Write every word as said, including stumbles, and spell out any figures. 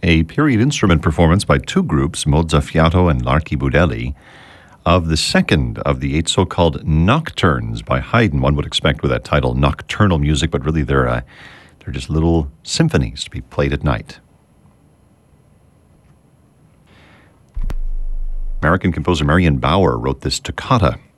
a period instrument performance by two groups, Mozzafiato and L'Archibudelli, of the second of the eight so-called nocturnes by Haydn. One would expect with that title, nocturnal music, but really they're, uh, they're just little symphonies to be played at night. American composer Marion Bauer wrote this toccata